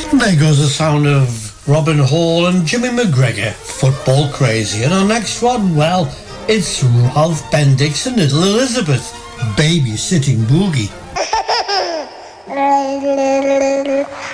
And there goes the sound of Robin Hall and Jimmy McGregor, football crazy. And our next one, well, it's Ralph Bendix and Little Elizabeth, babysitting boogie.